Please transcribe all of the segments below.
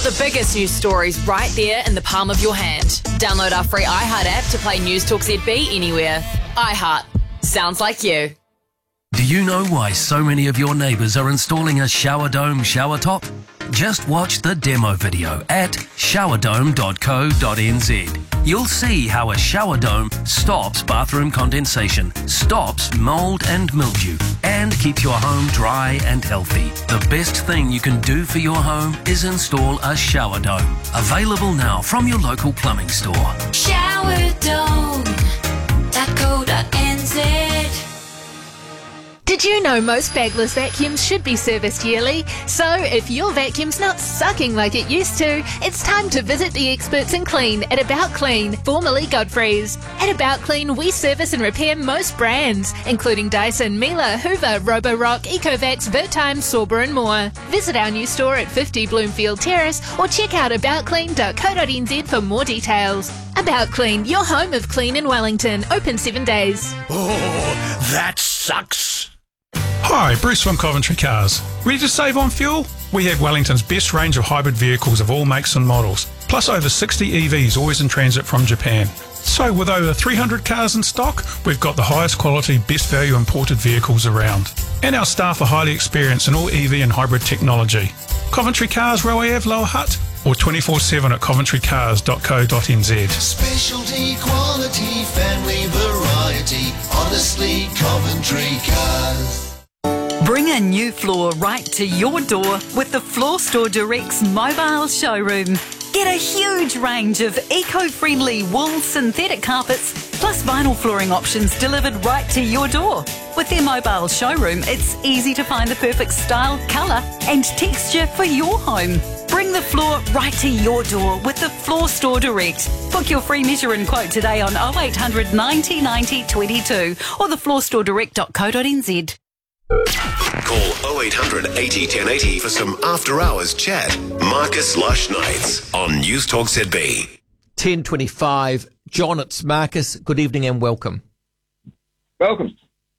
the biggest news stories right there in the palm of your hand. Download our free iHeart app to play News Talk ZB anywhere. iHeart. Sounds like you. Do you know why so many of your neighbours are installing a shower dome shower top? Just watch the demo video at showerdome.co.nz. You'll see how a shower dome stops bathroom condensation, stops mould and mildew, and keeps your home dry and healthy. The best thing you can do for your home is install a shower dome. Available now from your local plumbing store. Showerdome.co.nz. Did you know most bagless vacuums should be serviced yearly? So if your vacuum's not sucking like it used to, it's time to visit the experts in clean at About Clean, formerly Godfrey's. At About Clean, we service and repair most brands, including Dyson, Miele, Hoover, Roborock, Ecovacs, Vertime, Sauber and more. Visit our new store at 50 Bloomfield Terrace or check out aboutclean.co.nz for more details. About Clean, your home of clean in Wellington. Open 7 days. Oh, that sucks. Hi, Bruce from Coventry Cars. Ready to save on fuel? We have Wellington's best range of hybrid vehicles of all makes and models, plus over 60 EVs always in transit from Japan. So with over 300 cars in stock, we've got the highest quality, best value imported vehicles around. And our staff are highly experienced in all EV and hybrid technology. Coventry Cars, Railway Ave, Lower Hutt, or 24/7 at coventrycars.co.nz. Specialty, quality, family variety. Honestly, Coventry Cars. Bring a new floor right to your door with the Floor Store Direct's mobile showroom. Get a huge range of eco-friendly wool synthetic carpets plus vinyl flooring options delivered right to your door. With their mobile showroom, it's easy to find the perfect style, colour and texture for your home. Bring the floor right to your door with the Floor Store Direct. Book your free measure and quote today on 0800 90 90 22 or thefloorstoredirect.co.nz. Call 0800 80 1080 for some after hours chat. Marcus Lush Nights on News Talk ZB. 10:25. John, it's Marcus. Good evening and welcome. Welcome.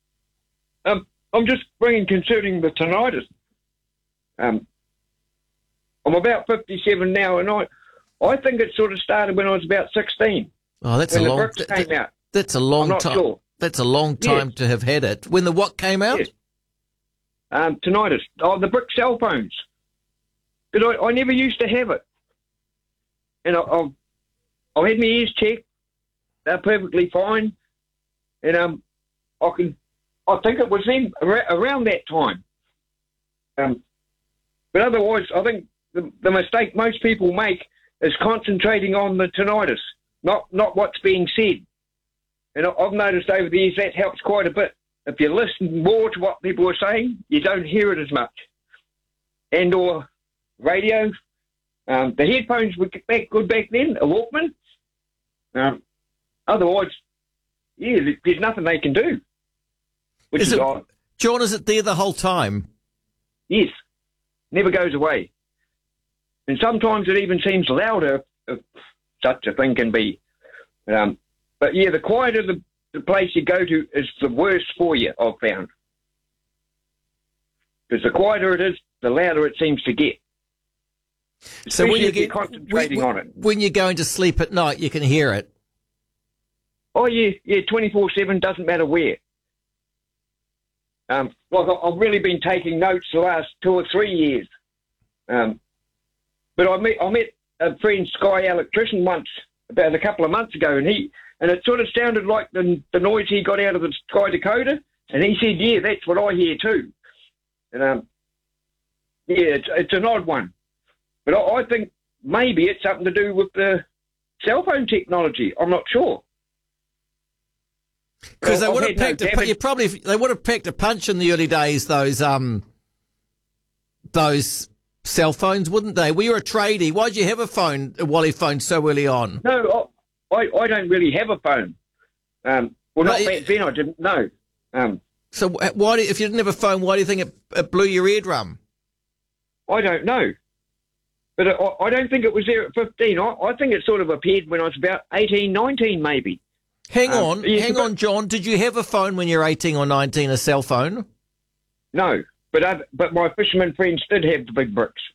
I'm just bringing concerning the tinnitus. I'm about 57 now, and I think it sort of started when I was about 16. Oh, that's when a the long bricks came out. That's a long I'm not time. sure. That's a long time to have had it. When the what came out? Yes. Tinnitus. Oh, the brick cell phones. Because I never used to have it. And I had my ears checked. They're perfectly fine. And I think it was then around that time. But otherwise, I think the mistake most people make is concentrating on the tinnitus, not what's being said. And I've noticed over the years that helps quite a bit. If you listen more to what people are saying, you don't hear it as much. And or radio. The headphones were good back then, a Walkman. Otherwise, there's nothing they can do. Which is odd. John, is it there the whole time? Yes. Never goes away. And sometimes it even seems louder if such a thing can be. But yeah, the quieter the place you go to is the worse for you, I've found. Because the quieter it is, the louder it seems to get. So when you're concentrating on it. When you're going to sleep at night, you can hear it. Oh yeah, 24/7, doesn't matter where. I've really been taking notes the last 2 or 3 years. But I met a friend, Sky Electrician, once about a couple of months ago, and it sort of sounded like the noise he got out of the Sky Dakota, and he said, "Yeah, that's what I hear too." And it's an odd one, but I think maybe it's something to do with the cell phone technology. I'm not sure. Because they would have packed they would have packed a punch in the early days. Those cell phones, wouldn't they? We were a tradie. Why'd you have a Wally phone so early on? No, I don't really have a phone. Not back then. I didn't know. So why, if you didn't have a phone, why do you think it blew your eardrum? I don't know. But I don't think it was there at 15. I think it sort of appeared when I was about 18, 19 maybe. Hang on, John. Did you have a phone when you were 18 or 19, a cell phone? No, but my fisherman friends did have the big bricks.